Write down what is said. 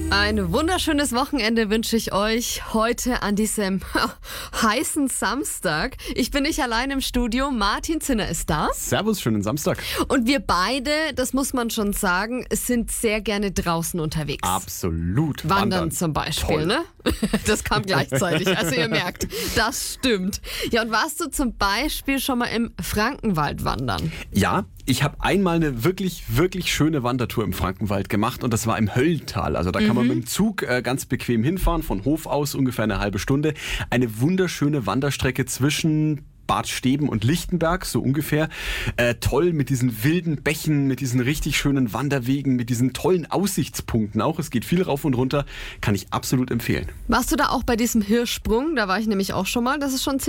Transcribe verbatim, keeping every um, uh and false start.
Ein wunderschönes Wochenende wünsche ich euch heute an diesem heißen Samstag. Ich bin nicht allein im Studio, Martin Zinner ist da. Servus, schönen Samstag. Und wir beide, das muss man schon sagen, sind sehr gerne draußen unterwegs. Absolut. Wandern, Wandern. zum Beispiel, Toll. ne? Das kam gleichzeitig, also ihr merkt, das stimmt. Ja, und warst du zum Beispiel schon mal im Frankenwald wandern? Ja, ich habe einmal eine wirklich, wirklich schöne Wandertour im Frankenwald gemacht und das war im Höllental. Also da kann man mit dem Zug äh, ganz bequem hinfahren, von Hof aus ungefähr eine halbe Stunde. Eine wunderschöne Wanderstrecke zwischen Bad Steben und Lichtenberg, so ungefähr. Äh, toll mit diesen wilden Bächen, mit diesen richtig schönen Wanderwegen, mit diesen tollen Aussichtspunkten auch. Es geht viel rauf und runter, kann ich absolut empfehlen. Warst du da auch bei diesem Hirschsprung? Da war ich nämlich auch schon mal. Das ist schon